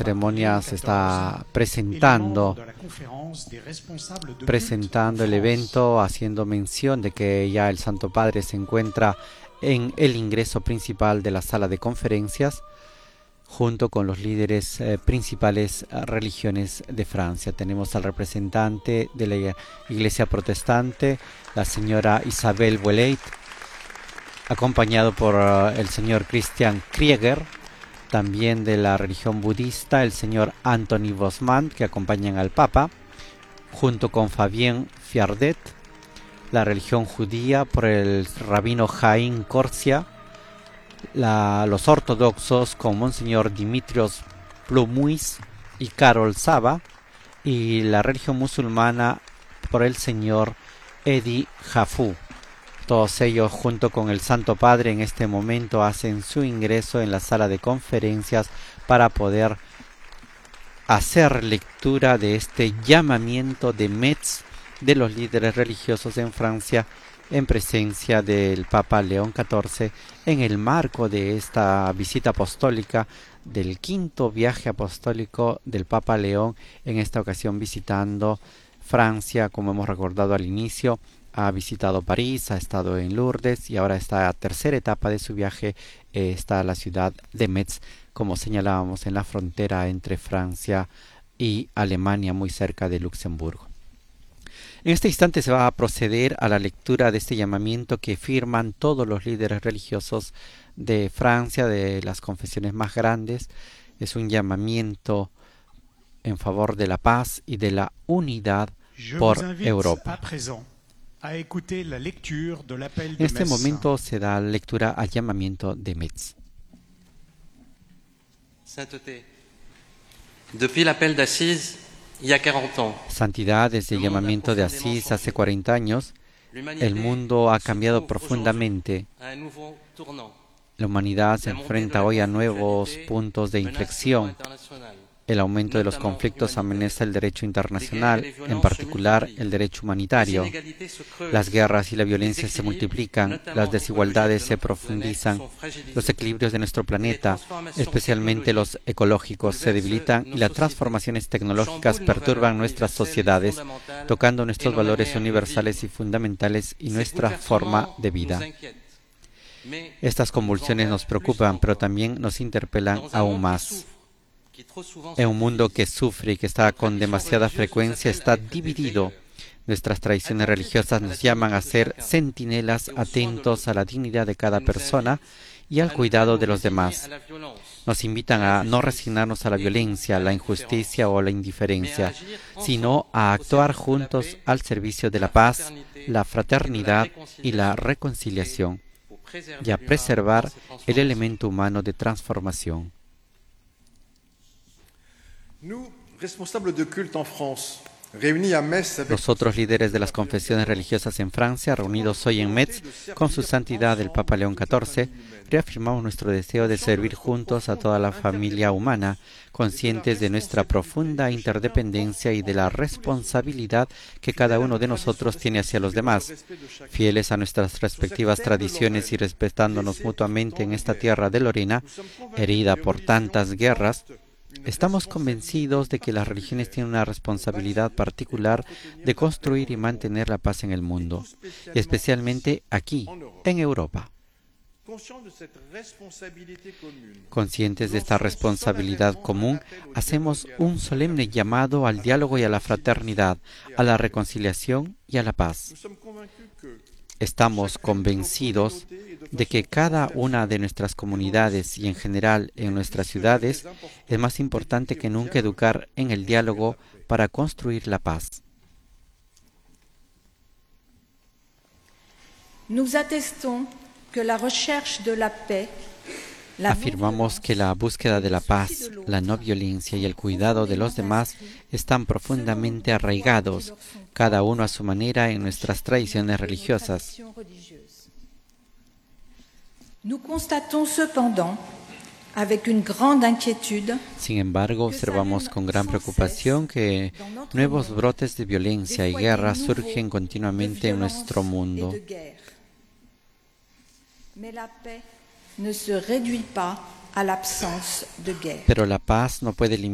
ceremonia se está presentando el evento, haciendo mención de que ya el Santo Padre se encuentra en el ingreso principal de la sala de conferencias, junto con los líderes principales religiones de Francia. Tenemos al representante de la Iglesia Protestante, la señora Isabelle Boulait, acompañado por el señor Christian Krieger, también de la religión budista, el señor Anthony Bosman, que acompañan al Papa, junto con Fabien Fiardet, la religión judía por el rabino Jaim Corsia, los ortodoxos con Monseñor Dimitrios Plumuis y Carol Saba, y la religión musulmana por el señor Edi Jafú. Todos ellos, junto con el Santo Padre, en este momento hacen su ingreso en la sala de conferencias para poder hacer lectura de este llamamiento de Metz de los líderes religiosos en Francia, en presencia del Papa León XIV, en el marco de esta visita apostólica del quinto viaje apostólico del Papa León, en esta ocasión visitando Francia. Como hemos recordado al inicio, ha visitado París, ha estado en Lourdes y ahora esta tercera etapa de su viaje está la ciudad de Metz, como señalábamos, en la frontera entre Francia y Alemania, muy cerca de Luxemburgo. En este instante se va a proceder a la lectura de este llamamiento que firman todos los líderes religiosos de Francia, de las confesiones más grandes. Es un llamamiento en favor de la paz y de la unidad por Europa. En este momento se da lectura al llamamiento de Metz. Sainteté, depuis l'appel d'Assise, il y a 40 ans. Santidad, desde el llamamiento de Asís hace 40 años, el mundo ha cambiado profundamente. La humanidad se enfrenta hoy a nuevos puntos de inflexión. El aumento de los conflictos amenaza el derecho internacional, en particular el derecho humanitario. Las guerras y la violencia se multiplican, las desigualdades se profundizan, los equilibrios de nuestro planeta, especialmente los ecológicos, se debilitan y las transformaciones tecnológicas perturban nuestras sociedades, tocando nuestros valores universales y fundamentales y nuestra forma de vida. Estas convulsiones nos preocupan, pero también nos interpelan aún más. En un mundo que sufre y que está con demasiada frecuencia está dividido, nuestras tradiciones religiosas nos llaman a ser centinelas atentos a la dignidad de cada persona y al cuidado de los demás. Nos invitan a no resignarnos a la violencia, la injusticia o la indiferencia, sino a actuar juntos al servicio de la paz, la fraternidad y la reconciliación, y a preservar el elemento humano de transformación. Los otros líderes de las confesiones religiosas en Francia, reunidos hoy en Metz con su santidad el Papa León XIV, reafirmamos nuestro deseo de servir juntos a toda la familia humana, conscientes de nuestra profunda interdependencia y de la responsabilidad que cada uno de nosotros tiene hacia los demás. Fieles a nuestras respectivas tradiciones y respetándonos mutuamente en esta tierra de Lorena, herida por tantas guerras, estamos convencidos de que las religiones tienen una responsabilidad particular de construir y mantener la paz en el mundo, y especialmente aquí, en Europa. Conscientes de esta responsabilidad común, hacemos un solemne llamado al diálogo y a la fraternidad, a la reconciliación y a la paz. Estamos convencidos de que cada una de nuestras comunidades y en general en nuestras ciudades es más importante que nunca educar en el diálogo para construir la paz. Afirmamos que la búsqueda de la paz, la no violencia y el cuidado de los demás están profundamente arraigados, cada uno a su manera, en nuestras tradiciones religiosas. Sin embargo, observamos con gran preocupación que nuevos brotes de violencia y guerra surgen continuamente en nuestro mundo. Pero la paz no puede limitarse